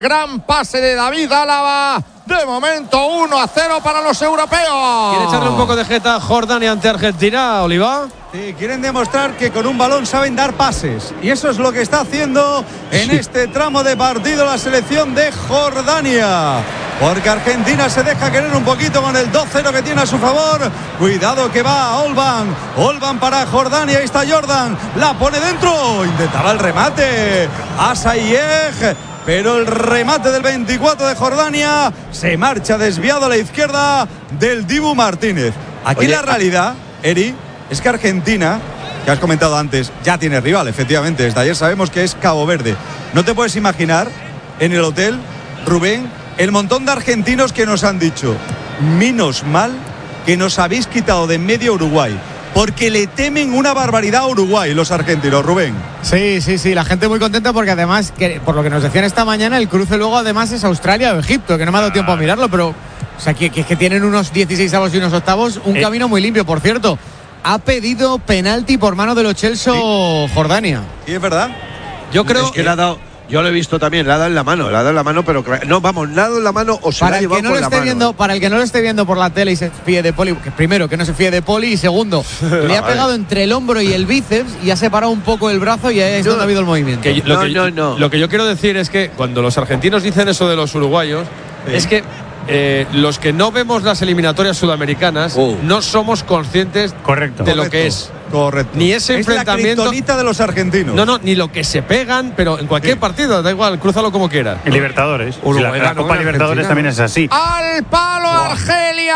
Gran pase de David Álava. De momento 1-0 para los europeos. ¿Quiere echarle un poco de jeta a Jordania ante Argentina, Oliva? Sí, quieren demostrar que con un balón saben dar pases. Y eso es lo que está haciendo en este tramo de partido la selección de Jordania. Porque Argentina se deja querer un poquito con el 2-0 que tiene a su favor. Cuidado que va Olban. Olban para Jordania. Ahí está Jordan. La pone dentro. Intentaba el remate. Asayeg. Pero el remate del 24 de Jordania se marcha desviado a la izquierda del Dibu Martínez. Aquí la realidad, Eri, es que Argentina, que has comentado antes, ya tiene rival, efectivamente. Desde ayer sabemos que es Cabo Verde. No te puedes imaginar en el hotel, Rubén, el montón de argentinos que nos han dicho: menos mal que nos habéis quitado de en medio Uruguay. Porque le temen una barbaridad a Uruguay los argentinos, Rubén. Sí, la gente muy contenta porque además, por lo que nos decían esta mañana, el cruce luego además es Australia o Egipto, que no me ha dado tiempo a mirarlo, pero o sea, que tienen unos 16avos y unos octavos, un camino muy limpio. Por cierto, ha pedido penalti por mano de Lo Celso Jordania. ¿Y es verdad? Yo creo es que le ha dado. Yo lo he visto también, le ha dado en la mano, pero no, vamos, le ha dado en la mano o se la ha llevado con la mano. Para el que no lo esté viendo por la tele y se fíe de Poli, que primero, que no se fíe de Poli, y segundo, le ha pegado entre el hombro y el bíceps y ha separado un poco el brazo y ahí es donde ha habido el movimiento. Lo que yo quiero decir es que cuando los argentinos dicen eso de los uruguayos, es que los que no vemos las eliminatorias sudamericanas no somos conscientes de lo que es. Correcto. Ni ese enfrentamiento. Es la kriptonita de los argentinos. No, ni lo que se pegan, pero en cualquier partido, da igual, crúzalo como quieras. En Libertadores. La Copa Libertadores también es así. ¡Al palo Argelia!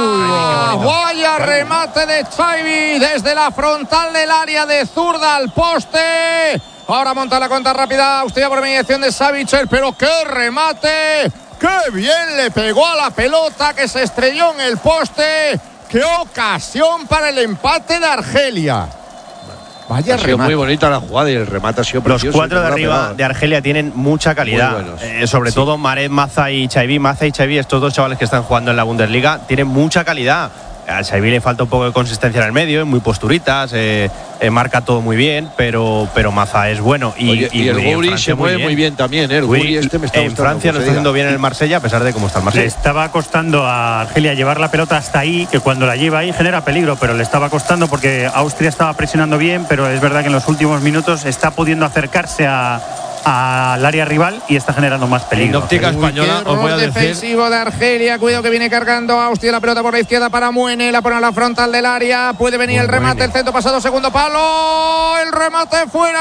¡Vaya remate de Xavi desde la frontal del área de zurda al poste! Ahora monta la cuenta rápida Austria por mediación de Savic, pero ¡qué remate! ¡Qué bien le pegó a la pelota que se estrelló en el poste! ¡Qué ocasión para el empate de Argelia! Vaya remate. Muy bonita la jugada y el remate ha sido precioso. Los cuatro de arriba de Argelia tienen mucha calidad. Sobre todo Maret, Maza y Xavi. Maza y Xavi, estos dos chavales que están jugando en la Bundesliga, tienen mucha calidad. A Xavi le falta un poco de consistencia en el medio, muy posturitas, marca todo muy bien, pero Maza es bueno. Y el Guri se mueve muy bien también, el Guri me está gustando. En Francia lo está haciendo bien en el Marsella, a pesar de cómo está el Marsella. Le estaba costando a Argelia llevar la pelota hasta ahí, que cuando la lleva ahí genera peligro, pero le estaba costando porque Austria estaba presionando bien, pero es verdad que en los últimos minutos está pudiendo acercarse al área rival y está generando más peligro. En óptica española, os voy a decir. Defensivo de Argelia, cuidado que viene cargando Austria la pelota por la izquierda para Muene, la pone a la frontal del área, puede venir el remate, el centro pasado, segundo palo, el remate fuera.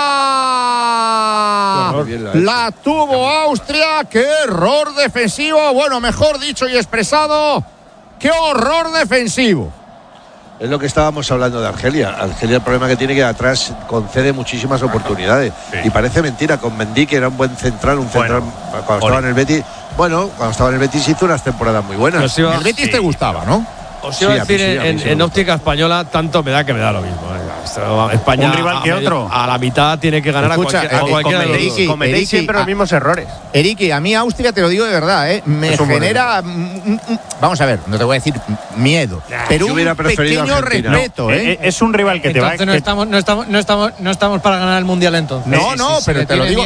La tuvo Austria, qué error defensivo, bueno, mejor dicho y expresado, qué horror defensivo. Es lo que estábamos hablando de Argelia. Argelia, el problema que tiene que atrás concede muchísimas oportunidades. Y parece mentira, con Mendy, que era un buen central, cuando estaba en el Betis. Bueno, cuando estaba en el Betis hizo unas temporadas muy buenas. El Betis te gustaba, ¿no? Os iba a decir, en óptica española, tanto me da que me da lo mismo. España, un rival que otro. A la mitad tiene que ganar. Escucha, a cualquiera de los dos. Cometéis siempre los mismos errores. Eriki, a mí Austria, te lo digo de verdad, me genera, vamos a ver, no te voy a decir miedo, pero un pequeño respeto. Es un rival que entonces te va. no estamos para ganar el mundial entonces. No, pero te lo digo.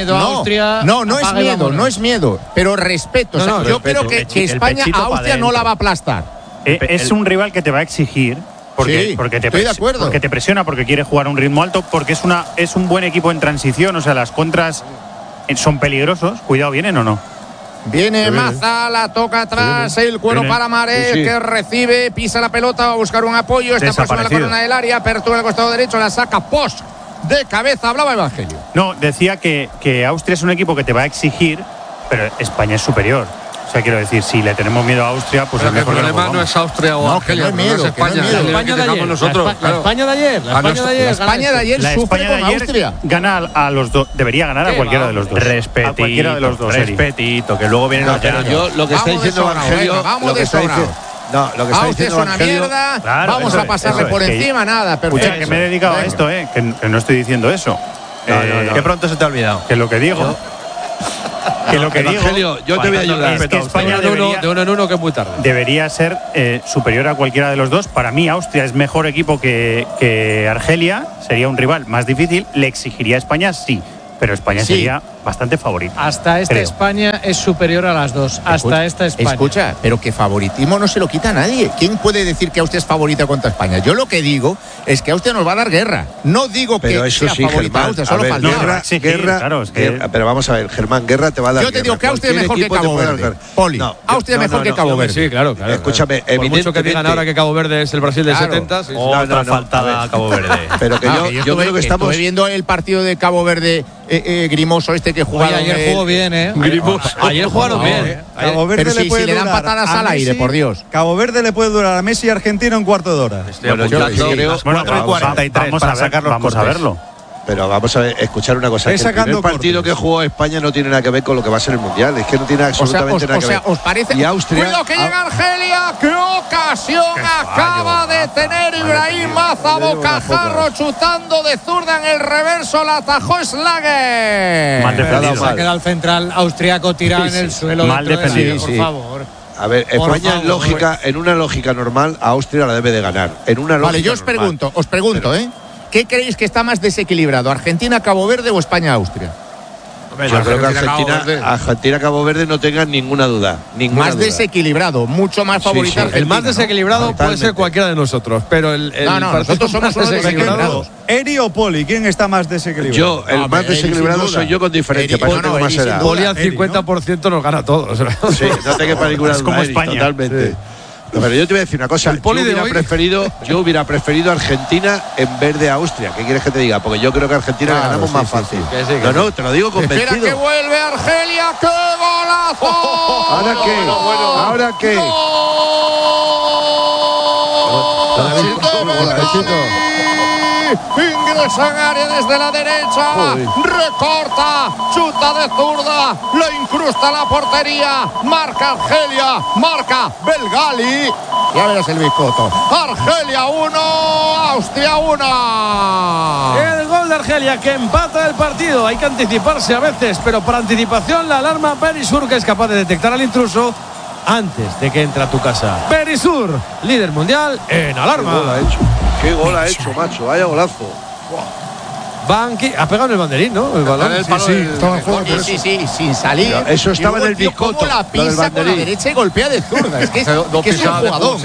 No es miedo, pero respeto. Yo creo que España a Austria no la va a aplastar. Es un rival que te va a exigir. Porque te presiona, porque quiere jugar a un ritmo alto, porque es un buen equipo en transición, o sea, las contras son peligrosos. Cuidado, ¿vienen o no? Viene Maza, la toca atrás, el cuero para Maret, que recibe, pisa la pelota, va a buscar un apoyo, está próxima a la corona del área, apertura al costado derecho, la saca Posch de cabeza, hablaba Evangelio. No, decía que Austria es un equipo que te va a exigir, pero España es superior. O sea, quiero decir, si le tenemos miedo a Austria, pues el problema no es Austria o Argelia, no es España. La España de ayer. La España de ayer sufre con Austria. Gana a los dos, debería ganar a cualquiera de los dos. Respetito, que luego vienen los pero yo lo que está diciendo Evangelio, vamos de sobrado. Lo que está Austria es una mierda, vamos a pasarle por encima, nada. Escucha, que me he dedicado a esto, que no estoy diciendo eso. Que pronto se te ha olvidado. Que lo que digo. Que lo que Evangelio, digo, yo te voy a ayudar. Es que España de uno en uno, que es muy tarde. Debería ser superior a cualquiera de los dos. Para mí, Austria es mejor equipo que Argelia. Sería un rival más difícil. Le exigiría a España, sí. Pero España sería bastante favorita. Hasta esta creo. España es superior a las dos. Hasta esta España. Escucha, pero que favoritismo no se lo quita a nadie. ¿Quién puede decir que Austria es favorita contra España? Yo lo que digo es que Austria nos va a dar guerra. No digo pero que eso sea sí, favorita Germán, Austria, solo a ver, falta. guerra, claro, es que... guerra, pero vamos a ver, Germán, guerra te va a dar. Yo te digo que Austria es mejor que Cabo Verde. Poli, Austria es mejor que Cabo Verde. Sí, claro. Escúchame, por mucho que digan ahora que Cabo Verde es el Brasil del 70, sí. Otra faltada a Cabo Verde. Pero que yo creo que estamos estuve viendo el partido de Cabo Verde Grimoso que jugaron. Ayer jugó bien, Ayer jugaron bien. Cabo Verde pero le puede le dan durar patadas a al aire, Messi, por Dios. Cabo Verde le puede durar a Messi y Argentina un cuarto de hora. Bueno, yo creo. 4:43 para sacar los Vamos a cortes. verlo. Pero vamos a ver, escuchar una cosa. Estáis El primer sacando partido cortes. que jugó España no tiene nada que ver con lo que va a ser el Mundial. Es que no tiene absolutamente nada que ver. ¿os parece? Y Austria. Cuidado que llega Argelia. ¡Qué ocasión acaba de tener Ibrahim Maza! Bocajarro chutando de zurda en el reverso. La atajó Schlager. Mal defendido. Se ha quedado el central austriaco tirado en el suelo. Mal dentro del defendido. área, por favor. A ver, Por España favor. en una lógica normal, a Austria la debe de ganar. En una lógica Vale, yo os pregunto, ¿qué creéis que está más desequilibrado? ¿Argentina, Cabo Verde o España, Austria? Yo creo que Argentina, Cabo Verde no tengan ninguna duda. Más desequilibrado, mucho más favorita Argentina. El más desequilibrado ¿no? puede ser cualquiera de nosotros, pero el No, nosotros somos unos desequilibrados. Eri o Poli, ¿quién está más desequilibrado? Yo, el más desequilibrado soy yo con diferencia. Por eso tengo más edad. Poli al 50% nos gana a todos. Sí, no te quepa ninguna duda. Es como Eri, España. totalmente. Sí. No, pero yo te voy a decir una cosa. El Poli yo de hubiera preferido Argentina en vez de Austria. ¿Qué quieres que te diga? Porque yo creo que Argentina ganamos más fácil. No, te lo digo convencido. Espera que vuelve Argelia. ¡Qué golazo! ¿Ahora qué? ¿Ahora qué? Ingresa en área desde la derecha. Recorta. Chuta de zurda. Lo incrusta la portería. Marca Argelia. Marca Belgali. Ya verás el biscoto. Argelia 1. Austria 1. El gol de Argelia que empata el partido. Hay que anticiparse a veces, pero por anticipación la alarma Berisur, que es capaz de detectar al intruso antes de que entre a tu casa. Berisur, líder mundial en alarma. ¿Qué gol ha hecho, macho? Vaya golazo. Ha pegado en el banderín, ¿no? El balón. Sí, sin salir. Eso estaba en el tío, biscoto, cómo la lo del pisa con la banderín. derecha y golpea de zurda. Es que es un jugador,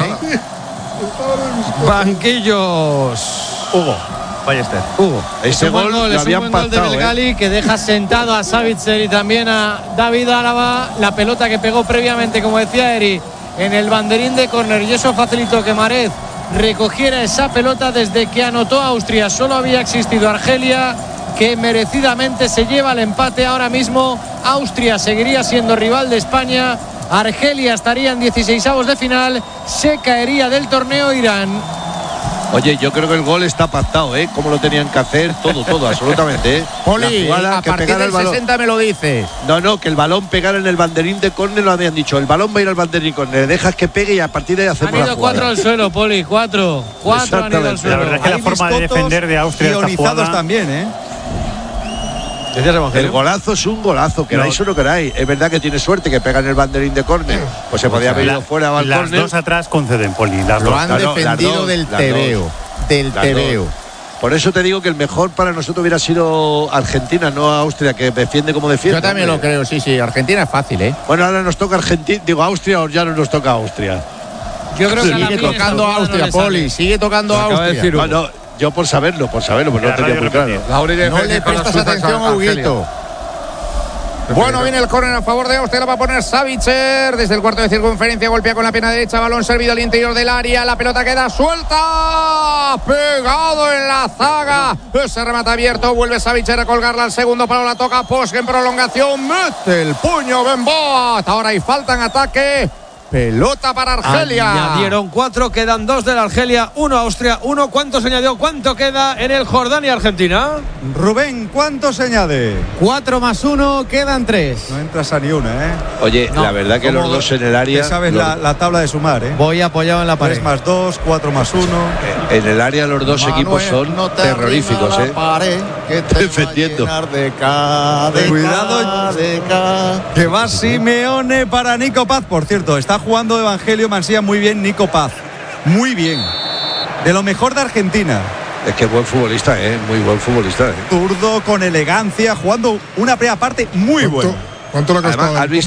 Banquillos. Hugo Ballester. Hugo. Ese gol lo es un habían buen gol de pactado. Belgali que deja sentado a Savitzer y también a David Álava. La pelota que pegó previamente, como decía Eri, en el banderín de córner, y eso facilitó que Marez recogiera esa pelota. Desde que anotó Austria solo había existido Argelia, que merecidamente se lleva el empate. Ahora mismo Austria seguiría siendo rival de España. Argelia estaría en 16avos de final, se caería del torneo Irán. Oye, yo creo que el gol está pactado, ¿eh? Cómo lo tenían que hacer, todo, absolutamente, ¿eh? Poli, La jugada a que partir pegara del el balón. 60 me lo dices. No, que el balón pegara en el banderín de córner, lo habían dicho. El balón va a ir al banderín de córner, dejas que pegue y a partir de ahí hacemos Han la ido jugada. 4 al suelo, Poli, 4 han ido al La suelo. verdad es que la Hay forma de biscotos defender de Austria esta ionizados jugada también, ¿eh? Decías, Evangelio. El golazo es un golazo, queráis o no queráis. Es verdad que tiene suerte que pega en el banderín de córner. Pues se podía haber ido fuera al las córner. dos atrás conceden, Poli. Las Lo dos. han Claro, defendido las dos, del las tebeo. dos. Del Las tebeo. dos. Por eso te digo que el mejor para nosotros hubiera sido Argentina, no Austria, que defiende como defiende. Yo también lo creo, sí. Argentina es fácil, ¿eh? Bueno, ahora nos toca Argentina, digo Austria, o ya no nos toca Austria. Yo creo que a la Sigue Pini tocando esta a Austria, jugada no le Poli. sale. Sigue tocando a Acaba de Austria. decir Hugo. No, yo por saberlo, pues no La tenía muy radio claro. repite. No le prestas atención a Huguito. Bueno, viene el córner a favor de Austria, la va a poner Savitzer desde el cuarto de circunferencia, golpea con la pierna derecha, balón servido al interior del área, la pelota queda suelta, pegado en la zaga, ese remate abierto, vuelve Savitzer a colgarla al segundo palo, la toca Posch en prolongación, mete el puño Benboa, ahora hay falta en ataque. Pelota para Argelia. Añadieron 4, quedan 2 de la Argelia, 1 Austria, 1. ¿Cuánto se añadió? ¿Cuánto queda en el Jordania-Argentina? Rubén, ¿cuánto se añade? 4 más 1, quedan 3. No entras a ni una, ¿eh? Oye, la verdad que los ¿Cómo dos en el área. te sabes los- la tabla de sumar, ¿eh? Voy apoyado en la 3 pared. más 2, 4 más 1. En el área los dos equipos son terroríficos, ¿eh? Defendiendo. Cuidado, que va Simeone para Nico Paz. Por cierto, está jugando Evangelio Mansilla muy bien Nico Paz. Muy bien. De lo mejor de Argentina. Es que buen futbolista, muy buen futbolista. Zurdo, con elegancia, jugando una primera parte muy buena. ¿Cuánto le ha costado? Además,